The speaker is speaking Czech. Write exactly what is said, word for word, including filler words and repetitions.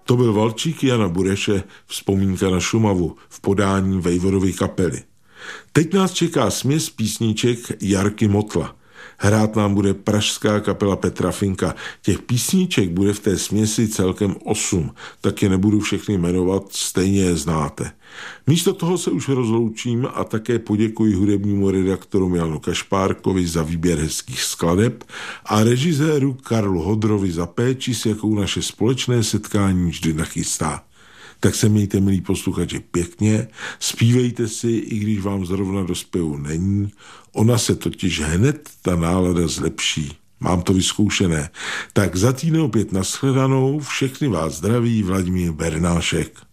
To byl valčík Jana Bureše, vzpomínka na Šumavu v podání Vejvodovy kapely. Teď nás čeká směs písniček Jarky Motla. Hrát nám bude pražská kapela Petra Finka. Těch písniček bude v té směsi celkem osm, tak je nebudu všechny jmenovat, stejně je znáte. Místo toho se už rozloučím a také poděkuji hudebnímu redaktoru Janu Kašpárkovi za výběr hezkých skladeb a režiséru Karlu Hodrovi za péči, s jakou naše společné setkání vždy nachystá. Tak se mějte, milí posluchači, pěkně, zpívejte si, i když vám zrovna do zpěvu není, ona se totiž hned ta nálada zlepší. Mám to vyzkoušené. Tak za týden opět nashledanou, všechny vás zdraví Vladimír Bernášek.